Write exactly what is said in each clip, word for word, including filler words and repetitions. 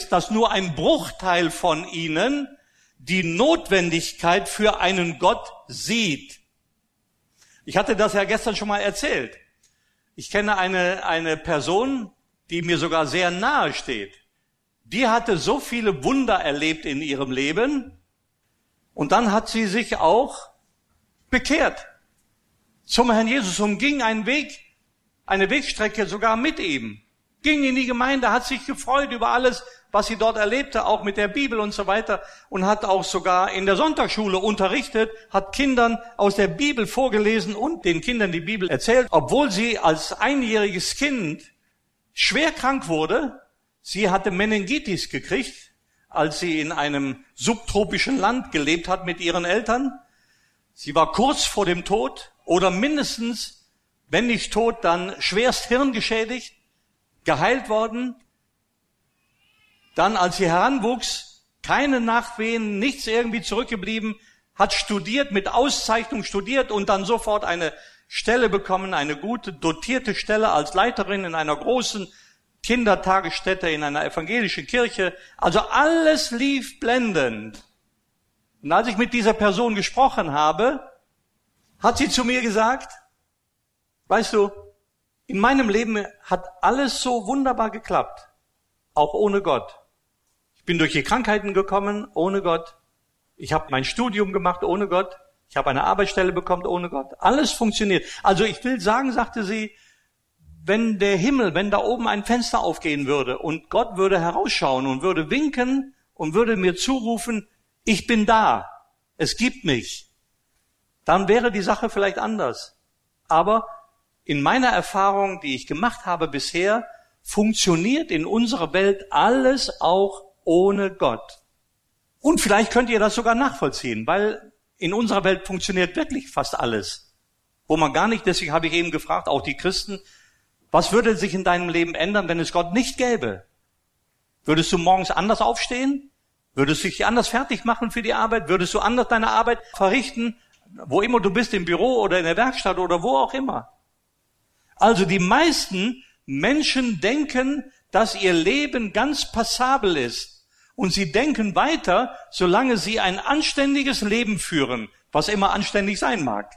dass nur ein Bruchteil von ihnen die Notwendigkeit für einen Gott sieht. Ich hatte das ja gestern schon mal erzählt. Ich kenne eine, eine Person, die mir sogar sehr nahe steht. Die hatte so viele Wunder erlebt in ihrem Leben und dann hat sie sich auch bekehrt zum Herrn Jesus und ging einen Weg, eine Wegstrecke sogar mit ihm. Ging in die Gemeinde, hat sich gefreut über alles, was sie dort erlebte, auch mit der Bibel und so weiter, und hat auch sogar in der Sonntagsschule unterrichtet, hat Kindern aus der Bibel vorgelesen und den Kindern die Bibel erzählt, obwohl sie als einjähriges Kind schwer krank wurde. Sie hatte Meningitis gekriegt, als sie in einem subtropischen Land gelebt hat mit ihren Eltern. Sie war kurz vor dem Tod oder mindestens, wenn nicht tot, dann schwerst hirngeschädigt, geheilt worden. Dann, als sie heranwuchs, keine Nachwehen, nichts irgendwie zurückgeblieben, hat studiert, mit Auszeichnung studiert und dann sofort eine Stelle bekommen, eine gute, dotierte Stelle als Leiterin in einer großen Kindertagesstätte, in einer evangelischen Kirche. Also alles lief blendend. Und als ich mit dieser Person gesprochen habe, hat sie zu mir gesagt, weißt du, in meinem Leben hat alles so wunderbar geklappt, auch ohne Gott. Ich bin durch die Krankheiten gekommen, ohne Gott. Ich habe mein Studium gemacht, ohne Gott. Ich habe eine Arbeitsstelle bekommen, ohne Gott. Alles funktioniert. Also ich will sagen, sagte sie, wenn der Himmel, wenn da oben ein Fenster aufgehen würde und Gott würde herausschauen und würde winken und würde mir zurufen, ich bin da, es gibt mich, dann wäre die Sache vielleicht anders. Aber in meiner Erfahrung, die ich gemacht habe bisher, funktioniert in unserer Welt alles auch ohne Gott. Und vielleicht könnt ihr das sogar nachvollziehen, weil in unserer Welt funktioniert wirklich fast alles. Wo man gar nicht, deswegen habe ich eben gefragt, auch die Christen, was würde sich in deinem Leben ändern, wenn es Gott nicht gäbe? Würdest du morgens anders aufstehen? Würdest du dich anders fertig machen für die Arbeit? Würdest du anders deine Arbeit verrichten? Wo immer du bist, im Büro oder in der Werkstatt oder wo auch immer. Also die meisten Menschen denken, dass ihr Leben ganz passabel ist. Und sie denken weiter, solange sie ein anständiges Leben führen, was immer anständig sein mag.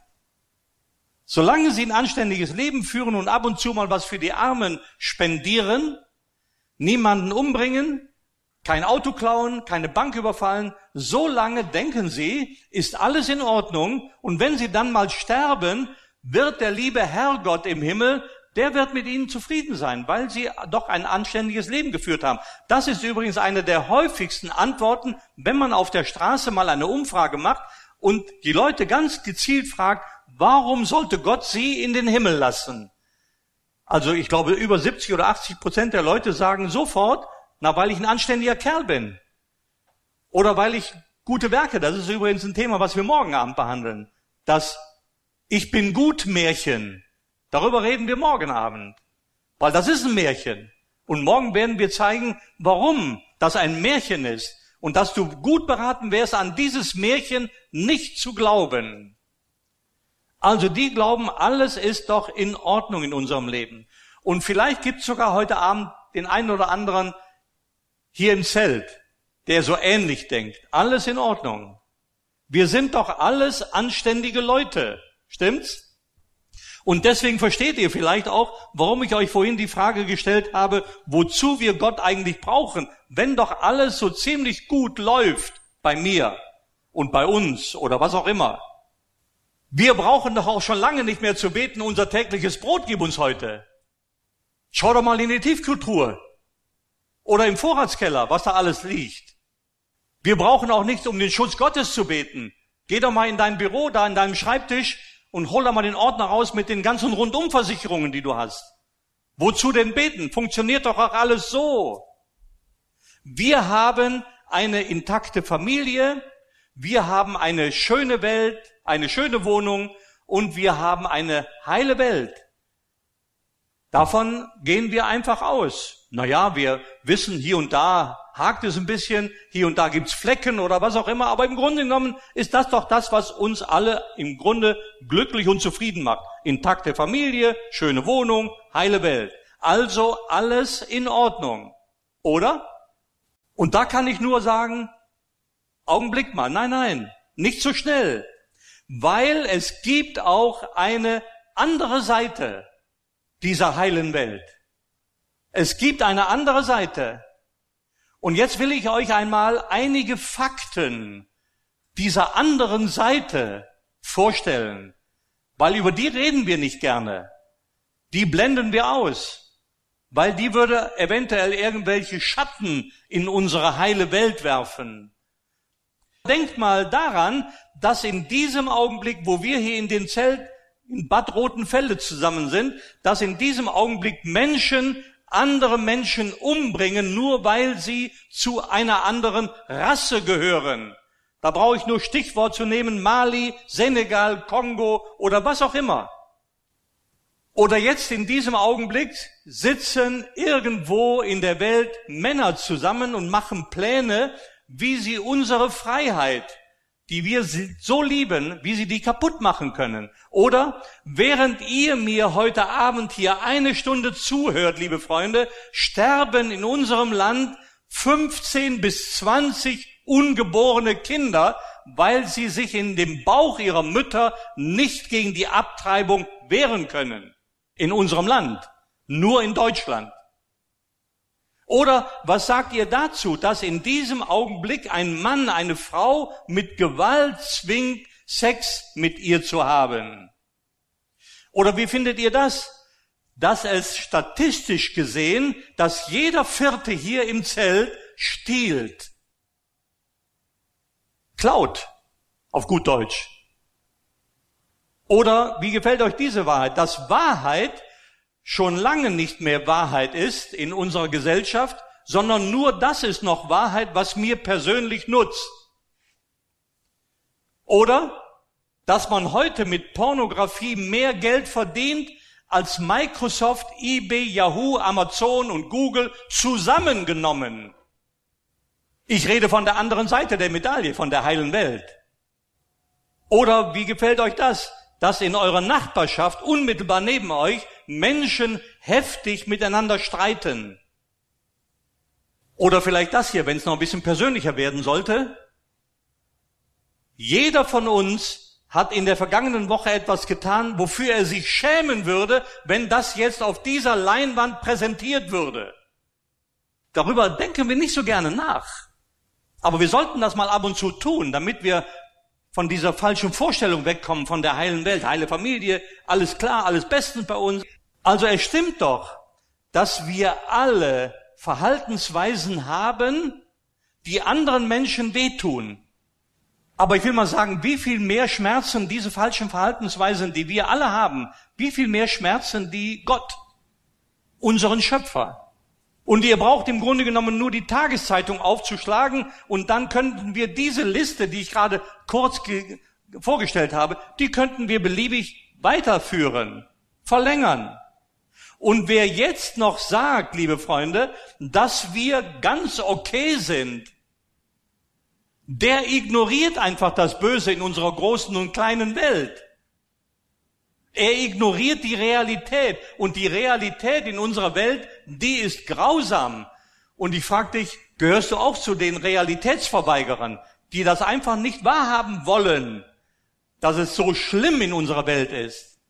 Solange sie ein anständiges Leben führen und ab und zu mal was für die Armen spendieren, niemanden umbringen, kein Auto klauen, keine Bank überfallen, solange denken sie, ist alles in Ordnung. Und wenn sie dann mal sterben, wird der liebe Herrgott im Himmel, der wird mit ihnen zufrieden sein, weil sie doch ein anständiges Leben geführt haben. Das ist übrigens eine der häufigsten Antworten, wenn man auf der Straße mal eine Umfrage macht und die Leute ganz gezielt fragt, warum sollte Gott sie in den Himmel lassen? Also ich glaube, über siebzig oder achtzig Prozent der Leute sagen sofort, na, weil ich ein anständiger Kerl bin. Oder weil ich gute Werke, das ist übrigens ein Thema, was wir morgen Abend behandeln. Das Ich bin gut Märchen. Darüber reden wir morgen Abend. Weil das ist ein Märchen. Und morgen werden wir zeigen, warum das ein Märchen ist. Und dass du gut beraten wärst, an dieses Märchen nicht zu glauben. Also die glauben, alles ist doch in Ordnung in unserem Leben. Und vielleicht gibt es sogar heute Abend den einen oder anderen hier im Zelt, der so ähnlich denkt. Alles in Ordnung. Wir sind doch alles anständige Leute. Stimmt's? Und deswegen versteht ihr vielleicht auch, warum ich euch vorhin die Frage gestellt habe, wozu wir Gott eigentlich brauchen, wenn doch alles so ziemlich gut läuft bei mir und bei uns oder was auch immer. Wir brauchen doch auch schon lange nicht mehr zu beten, unser tägliches Brot gib uns heute. Schau doch mal in die Tiefkühltruhe oder im Vorratskeller, was da alles liegt. Wir brauchen auch nicht, um den Schutz Gottes zu beten. Geh doch mal in dein Büro, da in deinem Schreibtisch und hol da mal den Ordner raus mit den ganzen Rundumversicherungen, die du hast. Wozu denn beten? Funktioniert doch auch alles so. Wir haben eine intakte Familie, wir haben eine schöne Welt, eine schöne Wohnung und wir haben eine heile Welt. Davon gehen wir einfach aus. Naja, wir wissen, hier und da hakt es ein bisschen, hier und da gibt's Flecken oder was auch immer, aber im Grunde genommen ist das doch das, was uns alle im Grunde glücklich und zufrieden macht. Intakte Familie, schöne Wohnung, heile Welt. Also alles in Ordnung. Oder? Und da kann ich nur sagen, Augenblick mal, nein, nein, nicht so schnell, weil es gibt auch eine andere Seite dieser heilen Welt. Es gibt eine andere Seite. Und jetzt will ich euch einmal einige Fakten dieser anderen Seite vorstellen, weil über die reden wir nicht gerne. Die blenden wir aus, weil die würde eventuell irgendwelche Schatten in unsere heile Welt werfen. Denkt mal daran, dass in diesem Augenblick, wo wir hier in dem Zelt in Bad Rotenfelde zusammen sind, dass in diesem Augenblick Menschen andere Menschen umbringen, nur weil sie zu einer anderen Rasse gehören. Da brauche ich nur Stichwort zu nehmen, Mali, Senegal, Kongo oder was auch immer. Oder jetzt in diesem Augenblick sitzen irgendwo in der Welt Männer zusammen und machen Pläne, wie sie unsere Freiheit, die wir so lieben, wie sie die kaputt machen können. Oder während ihr mir heute Abend hier eine Stunde zuhört, liebe Freunde, sterben in unserem Land fünfzehn bis zwanzig ungeborene Kinder, weil sie sich in dem Bauch ihrer Mütter nicht gegen die Abtreibung wehren können. In unserem Land. Nur in Deutschland. Oder was sagt ihr dazu, dass in diesem Augenblick ein Mann eine Frau mit Gewalt zwingt, Sex mit ihr zu haben? Oder wie findet ihr das? Dass es statistisch gesehen, dass jeder Vierte hier im Zelt stiehlt. Klaut, auf gut Deutsch. Oder wie gefällt euch diese Wahrheit? Dass Wahrheit schon lange nicht mehr Wahrheit ist in unserer Gesellschaft, sondern nur das ist noch Wahrheit, was mir persönlich nutzt. Oder dass man heute mit Pornografie mehr Geld verdient, als Microsoft, eBay, Yahoo, Amazon und Google zusammengenommen. Ich rede von der anderen Seite der Medaille, von der heilen Welt. Oder wie gefällt euch das? Dass in eurer Nachbarschaft unmittelbar neben euch Menschen heftig miteinander streiten. Oder vielleicht das hier, wenn es noch ein bisschen persönlicher werden sollte. Jeder von uns hat in der vergangenen Woche etwas getan, wofür er sich schämen würde, wenn das jetzt auf dieser Leinwand präsentiert würde. Darüber denken wir nicht so gerne nach. Aber wir sollten das mal ab und zu tun, damit wir von dieser falschen Vorstellung wegkommen, von der heilen Welt, heile Familie, alles klar, alles bestens bei uns. Also es stimmt doch, dass wir alle Verhaltensweisen haben, die anderen Menschen wehtun. Aber ich will mal sagen, wie viel mehr schmerzen diese falschen Verhaltensweisen, die wir alle haben, wie viel mehr schmerzen die Gott, unseren Schöpfer. Und ihr braucht im Grunde genommen nur die Tageszeitung aufzuschlagen und dann könnten wir diese Liste, die ich gerade kurz ge- vorgestellt habe, die könnten wir beliebig weiterführen, verlängern. Und wer jetzt noch sagt, liebe Freunde, dass wir ganz okay sind, der ignoriert einfach das Böse in unserer großen und kleinen Welt. Er ignoriert die Realität. Und die Realität in unserer Welt, die ist grausam. Und ich frage dich, gehörst du auch zu den Realitätsverweigerern, die das einfach nicht wahrhaben wollen, dass es so schlimm in unserer Welt ist?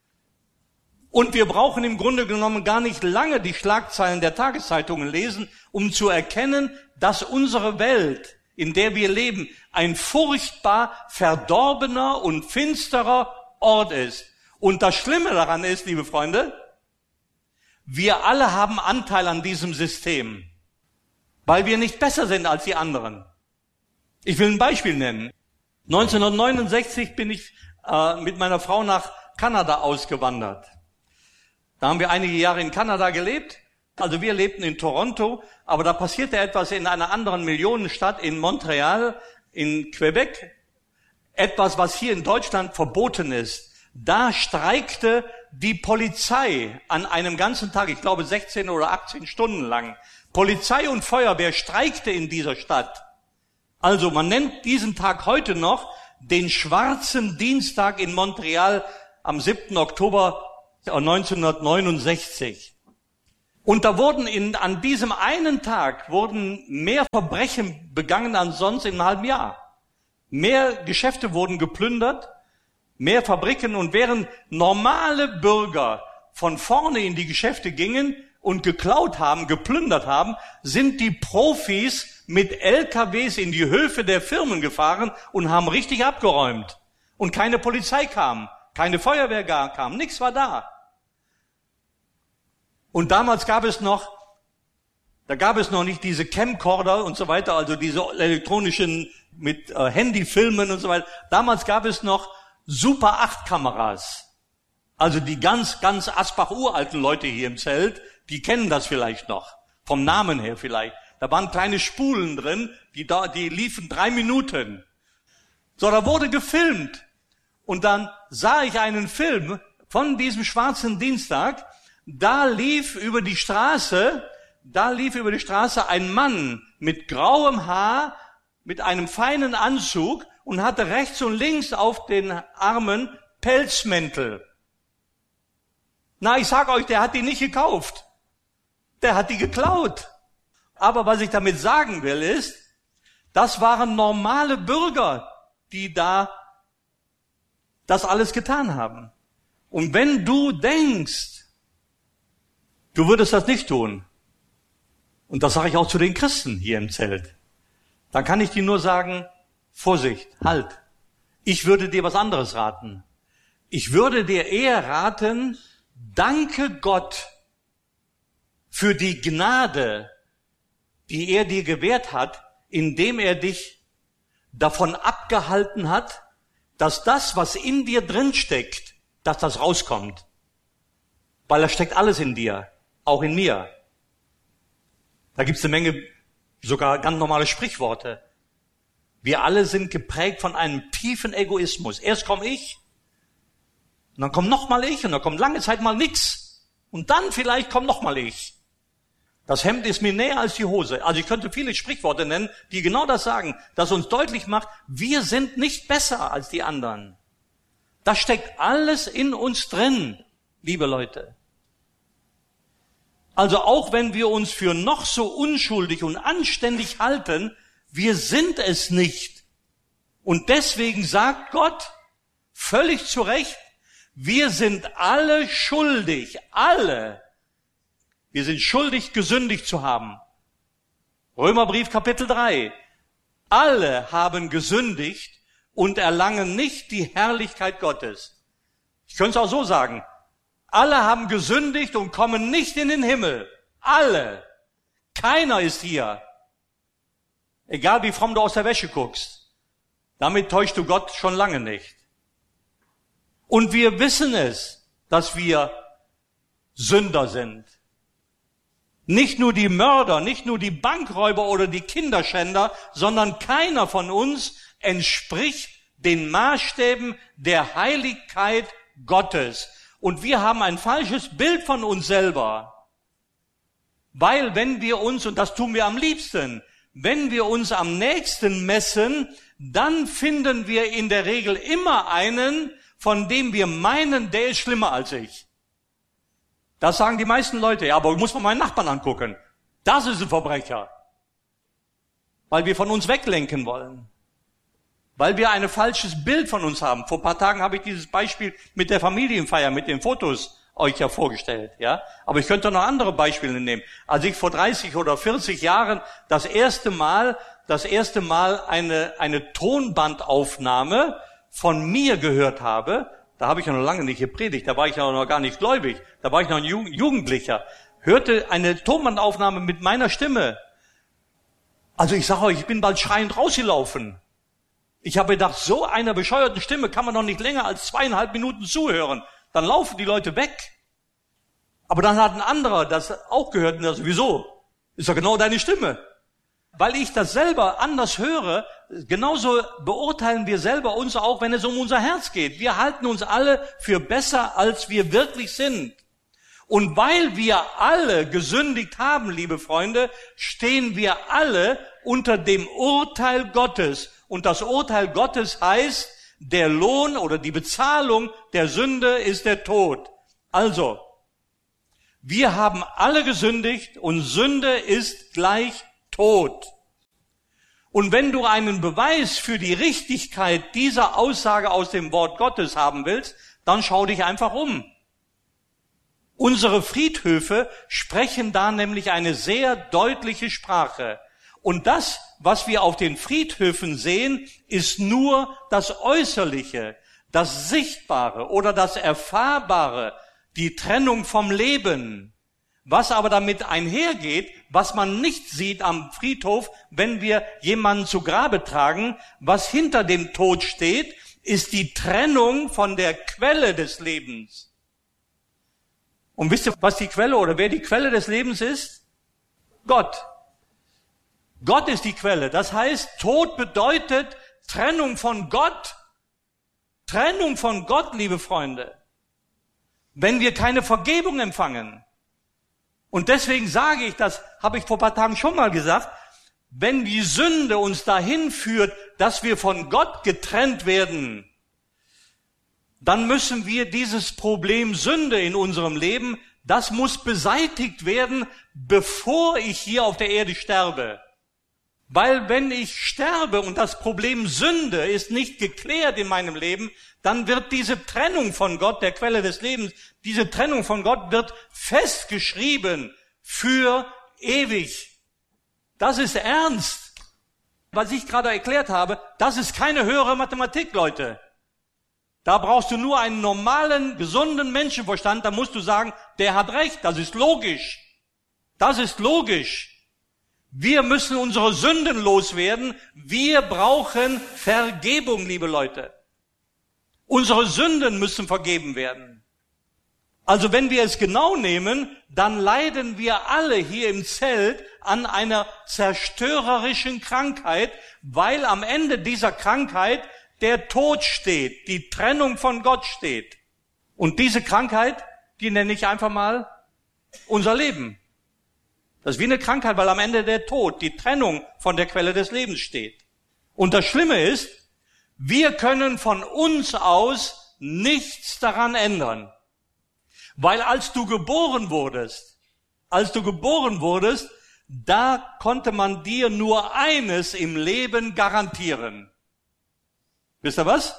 Und wir brauchen im Grunde genommen gar nicht lange die Schlagzeilen der Tageszeitungen lesen, um zu erkennen, dass unsere Welt, in der wir leben, ein furchtbar verdorbener und finsterer Ort ist. Und das Schlimme daran ist, liebe Freunde, wir alle haben Anteil an diesem System, weil wir nicht besser sind als die anderen. Ich will ein Beispiel nennen. neunzehnhundertneunundsechzig bin ich äh, mit meiner Frau nach Kanada ausgewandert. Da haben wir einige Jahre in Kanada gelebt. Also wir lebten in Toronto, aber da passierte etwas in einer anderen Millionenstadt, in Montreal, in Quebec. Etwas, was hier in Deutschland verboten ist. Da streikte die Polizei an einem ganzen Tag, ich glaube sechzehn oder achtzehn Stunden lang. Polizei und Feuerwehr streikte in dieser Stadt. Also man nennt diesen Tag heute noch den schwarzen Dienstag in Montreal am siebten Oktober neunzehnhundertneunundsechzig. Und da wurden in, an diesem einen Tag wurden mehr Verbrechen begangen als sonst in einem halben Jahr. Mehr Geschäfte wurden geplündert, mehr Fabriken, und während normale Bürger von vorne in die Geschäfte gingen und geklaut haben, geplündert haben, sind die Profis mit L K Ws in die Höfe der Firmen gefahren und haben richtig abgeräumt. Und keine Polizei kam, keine Feuerwehr kam, nichts war da. Und damals gab es noch, da gab es noch nicht diese Camcorder und so weiter, also diese elektronischen mit äh, Handyfilmen und so weiter. Damals gab es noch Super acht Kameras. Also die ganz, ganz Asbach-uralten Leute hier im Zelt, die kennen das vielleicht noch, vom Namen her vielleicht. Da waren kleine Spulen drin, die, da, die liefen drei Minuten. So, da wurde gefilmt. Und dann sah ich einen Film von diesem schwarzen Dienstag. Da lief über die Straße, da lief über die Straße ein Mann mit grauem Haar, mit einem feinen Anzug und hatte rechts und links auf den Armen Pelzmäntel. Na, ich sag euch, der hat die nicht gekauft. Der hat die geklaut. Aber was ich damit sagen will, ist, das waren normale Bürger, die da das alles getan haben. Und wenn du denkst, du würdest das nicht tun, und das sage ich auch zu den Christen hier im Zelt, dann kann ich dir nur sagen, Vorsicht, halt. Ich würde dir was anderes raten. Ich würde dir eher raten, danke Gott für die Gnade, die er dir gewährt hat, indem er dich davon abgehalten hat, dass das, was in dir drin steckt, dass das rauskommt. Weil da steckt alles in dir, auch in mir. Da gibt's eine Menge, sogar ganz normale Sprichworte. Wir alle sind geprägt von einem tiefen Egoismus. Erst komme ich, und dann kommt noch mal ich, und dann kommt lange Zeit mal nix. Und dann vielleicht kommt noch mal ich. Das Hemd ist mir näher als die Hose. Also ich könnte viele Sprichworte nennen, die genau das sagen, das uns deutlich macht, wir sind nicht besser als die anderen. Das steckt alles in uns drin, liebe Leute. Also auch wenn wir uns für noch so unschuldig und anständig halten, wir sind es nicht. Und deswegen sagt Gott völlig zu Recht, wir sind alle schuldig, alle. Wir sind schuldig, gesündigt zu haben. Römerbrief Kapitel drei. Alle haben gesündigt und erlangen nicht die Herrlichkeit Gottes. Ich könnte es auch so sagen. Alle haben gesündigt und kommen nicht in den Himmel. Alle. Keiner ist hier. Egal wie fromm du aus der Wäsche guckst. Damit täuschst du Gott schon lange nicht. Und wir wissen es, dass wir Sünder sind. Nicht nur die Mörder, nicht nur die Bankräuber oder die Kinderschänder, sondern keiner von uns entspricht den Maßstäben der Heiligkeit Gottes. Und wir haben ein falsches Bild von uns selber. Weil wenn wir uns, und das tun wir am liebsten, wenn wir uns am nächsten messen, dann finden wir in der Regel immer einen, von dem wir meinen, der ist schlimmer als ich. Das sagen die meisten Leute. Ja, aber ich muss mal meinen Nachbarn angucken. Das ist ein Verbrecher. Weil wir von uns weglenken wollen. Weil wir ein falsches Bild von uns haben. Vor ein paar Tagen habe ich dieses Beispiel mit der Familienfeier, mit den Fotos euch ja vorgestellt, ja. Aber ich könnte noch andere Beispiele nehmen. Als ich vor dreißig oder vierzig Jahren das erste Mal, das erste Mal eine, eine Tonbandaufnahme von mir gehört habe, da habe ich ja noch lange nicht gepredigt, da war ich ja noch gar nicht gläubig, da war ich noch ein Jugendlicher, hörte eine Tonbandaufnahme mit meiner Stimme. Also ich sage euch, ich bin bald schreiend rausgelaufen. Ich habe gedacht, so einer bescheuerten Stimme kann man doch nicht länger als zweieinhalb Minuten zuhören. Dann laufen die Leute weg. Aber dann hat ein anderer das auch gehört und sagt, wieso? Ist doch genau deine Stimme. Weil ich das selber anders höre, genauso beurteilen wir selber uns auch, wenn es um unser Herz geht. Wir halten uns alle für besser, als wir wirklich sind. Und weil wir alle gesündigt haben, liebe Freunde, stehen wir alle unter dem Urteil Gottes. Und das Urteil Gottes heißt, der Lohn oder die Bezahlung der Sünde ist der Tod. Also, Wir haben alle gesündigt und Sünde ist gleich Tod. Und wenn du einen Beweis für die Richtigkeit dieser Aussage aus dem Wort Gottes haben willst, dann schau dich einfach um. Unsere Friedhöfe sprechen da nämlich eine sehr deutliche Sprache. Und das, was wir auf den Friedhöfen sehen, ist nur das Äußerliche, das Sichtbare oder das Erfahrbare, die Trennung vom Leben. Was aber damit einhergeht, was man nicht sieht am Friedhof, wenn wir jemanden zu Grabe tragen, was hinter dem Tod steht, ist die Trennung von der Quelle des Lebens. Und wisst ihr, was die Quelle oder wer die Quelle des Lebens ist? Gott. Gott ist die Quelle. Das heißt, Tod bedeutet Trennung von Gott. Trennung von Gott, liebe Freunde. Wenn wir keine Vergebung empfangen. Und deswegen sage ich, das habe ich vor ein paar Tagen schon mal gesagt, wenn die Sünde uns dahin führt, dass wir von Gott getrennt werden, dann müssen wir dieses Problem Sünde in unserem Leben, das muss beseitigt werden, bevor ich hier auf der Erde sterbe. Weil wenn ich sterbe und das Problem Sünde ist nicht geklärt in meinem Leben, dann wird diese Trennung von Gott, der Quelle des Lebens, diese Trennung von Gott wird festgeschrieben für ewig. Das ist ernst. Was ich gerade erklärt habe, das ist keine höhere Mathematik, Leute. Da brauchst du nur einen normalen, gesunden Menschenverstand, da musst du sagen, der hat recht, das ist logisch. Das ist logisch. Wir müssen unsere Sünden loswerden. Wir brauchen Vergebung, liebe Leute. Unsere Sünden müssen vergeben werden. Also wenn wir es genau nehmen, dann leiden wir alle hier im Zelt an einer zerstörerischen Krankheit, weil am Ende dieser Krankheit der Tod steht, die Trennung von Gott steht. Und diese Krankheit, die nenne ich einfach mal unser Leben. Das ist wie eine Krankheit, weil am Ende der Tod, die Trennung von der Quelle des Lebens steht. Und das Schlimme ist, wir können von uns aus nichts daran ändern. Weil als du geboren wurdest, als du geboren wurdest, da konnte man dir nur eines im Leben garantieren. Wisst ihr was?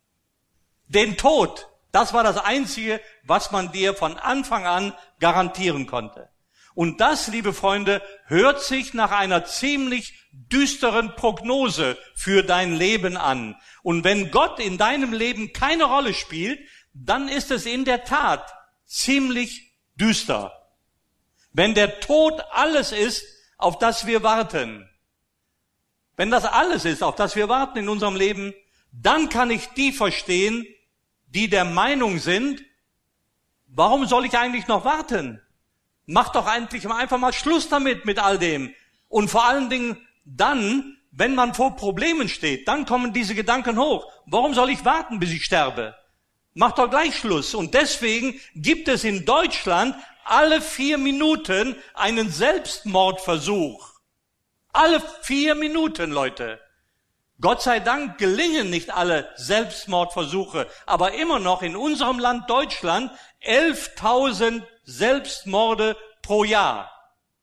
Den Tod. Das war das Einzige, was man dir von Anfang an garantieren konnte. Und das, liebe Freunde, hört sich nach einer ziemlich düsteren Prognose für dein Leben an. Und wenn Gott in deinem Leben keine Rolle spielt, dann ist es in der Tat ziemlich düster. Wenn der Tod alles ist, auf das wir warten, wenn das alles ist, auf das wir warten in unserem Leben, dann kann ich die verstehen, die der Meinung sind, warum soll ich eigentlich noch warten? Mach doch eigentlich einfach mal Schluss damit, mit all dem. Und vor allen Dingen dann, wenn man vor Problemen steht, dann kommen diese Gedanken hoch. Warum soll ich warten, bis ich sterbe? Mach doch gleich Schluss. Und deswegen gibt es in Deutschland alle vier Minuten einen Selbstmordversuch. Alle vier Minuten, Leute. Gott sei Dank gelingen nicht alle Selbstmordversuche, aber immer noch in unserem Land Deutschland elftausend Selbstmorde pro Jahr.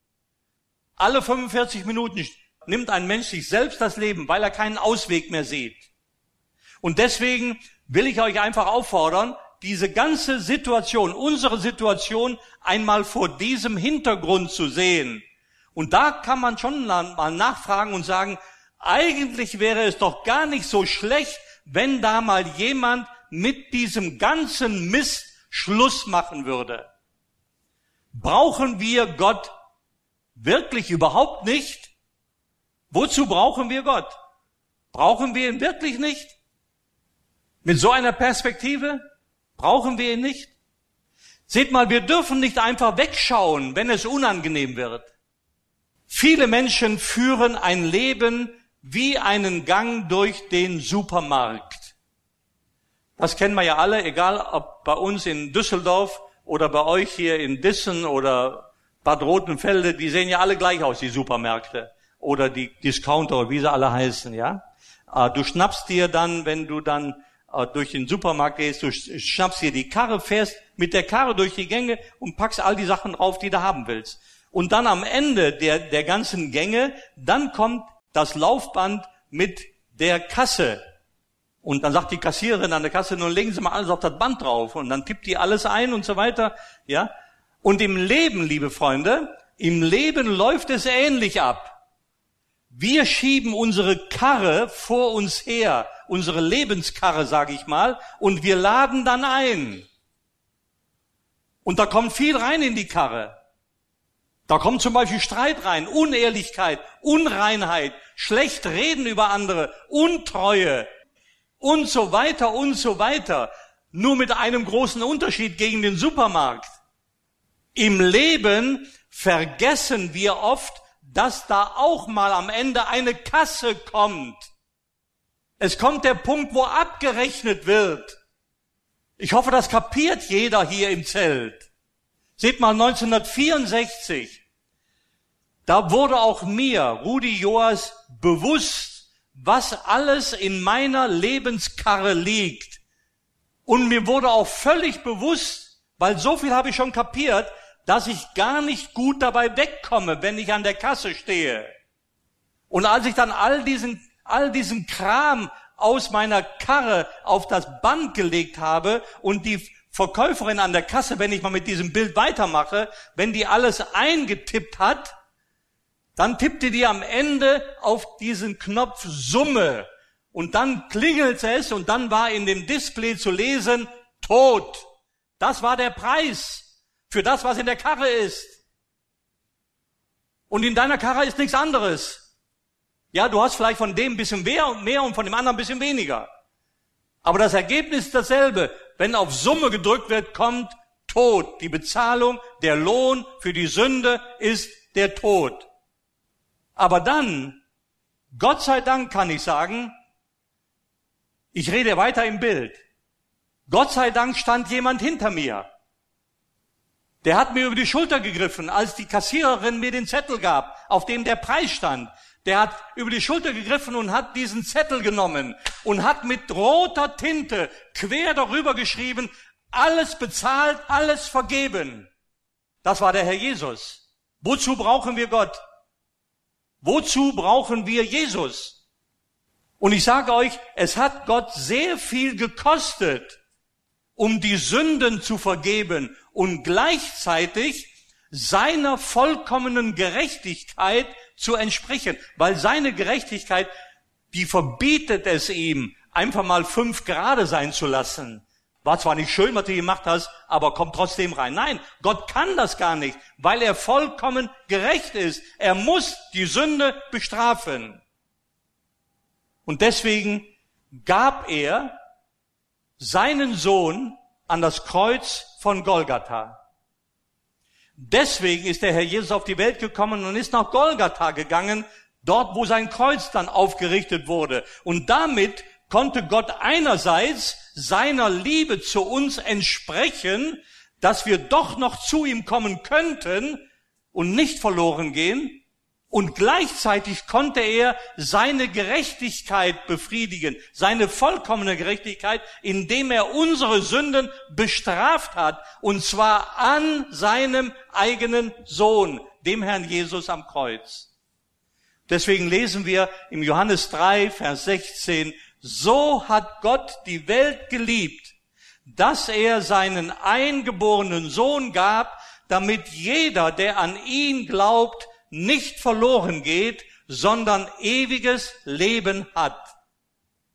Alle fünfundvierzig Minuten nimmt ein Mensch sich selbst das Leben, weil er keinen Ausweg mehr sieht. Und deswegen will ich euch einfach auffordern, diese ganze Situation, unsere Situation einmal vor diesem Hintergrund zu sehen. Und da kann man schon mal nachfragen und sagen, eigentlich wäre es doch gar nicht so schlecht, wenn da mal jemand mit diesem ganzen Mist Schluss machen würde. Brauchen wir Gott wirklich überhaupt nicht? Wozu brauchen wir Gott? Brauchen wir ihn wirklich nicht? Mit so einer Perspektive brauchen wir ihn nicht? Seht mal, wir dürfen nicht einfach wegschauen, wenn es unangenehm wird. Viele Menschen führen ein Leben wie einen Gang durch den Supermarkt. Das kennen wir ja alle, egal ob bei uns in Düsseldorf oder bei euch hier in Dissen oder Bad Rotenfelde, die sehen ja alle gleich aus, die Supermärkte oder die Discounter, wie sie alle heißen, ja. Du schnappst dir dann, wenn du dann äh, durch den Supermarkt gehst, du schnappst dir die Karre, fährst mit der Karre durch die Gänge und packst all die Sachen drauf, die du haben willst. Und dann am Ende der, der ganzen Gänge, dann kommt das Laufband mit der Kasse. Und dann sagt die Kassiererin an der Kasse, nun legen Sie mal alles auf das Band drauf. Und dann tippt die alles ein und so weiter. Ja. Und im Leben, liebe Freunde, im Leben läuft es ähnlich ab. Wir schieben unsere Karre vor uns her, unsere Lebenskarre, sage ich mal, und wir laden dann ein. Und da kommt viel rein in die Karre. Da kommt zum Beispiel Streit rein, Unehrlichkeit, Unreinheit, schlecht reden über andere, Untreue und so weiter und so weiter. Nur mit einem großen Unterschied gegen den Supermarkt. Im Leben vergessen wir oft, dass da auch mal am Ende eine Kasse kommt. Es kommt der Punkt, wo abgerechnet wird. Ich hoffe, das kapiert jeder hier im Zelt. Seht mal, neunzehnhundertvierundsechzig, da wurde auch mir, Rudi Joas, bewusst, was alles in meiner Lebenskarre liegt. Und mir wurde auch völlig bewusst, weil so viel habe ich schon kapiert, dass ich gar nicht gut dabei wegkomme, wenn ich an der Kasse stehe. Und als ich dann all diesen, all diesen Kram aus meiner Karre auf das Band gelegt habe und die Verkäuferin an der Kasse, wenn ich mal mit diesem Bild weitermache, wenn die alles eingetippt hat, dann tippte die am Ende auf diesen Knopf Summe und dann klingelt es und dann war in dem Display zu lesen, tot. Das war der Preis für das, was in der Karre ist. Und in deiner Karre ist nichts anderes. Ja, du hast vielleicht von dem ein bisschen mehr und mehr und von dem anderen ein bisschen weniger. Aber das Ergebnis ist dasselbe. Wenn auf Summe gedrückt wird, kommt Tod. Die Bezahlung, der Lohn für die Sünde ist der Tod. Aber dann, Gott sei Dank kann ich sagen, ich rede weiter im Bild. Gott sei Dank stand jemand hinter mir. Der hat mir über die Schulter gegriffen, als die Kassiererin mir den Zettel gab, auf dem der Preis stand. Der hat über die Schulter gegriffen und hat diesen Zettel genommen und hat mit roter Tinte quer darüber geschrieben, alles bezahlt, alles vergeben. Das war der Herr Jesus. Wozu brauchen wir Gott? Wozu brauchen wir Jesus? Und ich sage euch, es hat Gott sehr viel gekostet, um die Sünden zu vergeben und gleichzeitig seiner vollkommenen Gerechtigkeit zu entsprechen. Weil seine Gerechtigkeit, die verbietet es ihm, einfach mal fünf Grade sein zu lassen. War zwar nicht schön, was du gemacht hast, aber kommt trotzdem rein. Nein, Gott kann das gar nicht, weil er vollkommen gerecht ist. Er muss die Sünde bestrafen. Und deswegen gab er seinen Sohn an das Kreuz von Golgatha. Deswegen ist der Herr Jesus auf die Welt gekommen und ist nach Golgatha gegangen, dort, wo sein Kreuz dann aufgerichtet wurde. Und damit konnte Gott einerseits seiner Liebe zu uns entsprechen, dass wir doch noch zu ihm kommen könnten und nicht verloren gehen. Und gleichzeitig konnte er seine Gerechtigkeit befriedigen, seine vollkommene Gerechtigkeit, indem er unsere Sünden bestraft hat, und zwar an seinem eigenen Sohn, dem Herrn Jesus am Kreuz. Deswegen lesen wir im Johannes drei, Vers sechzehn, so hat Gott die Welt geliebt, dass er seinen eingeborenen Sohn gab, damit jeder, der an ihn glaubt, nicht verloren geht, sondern ewiges Leben hat.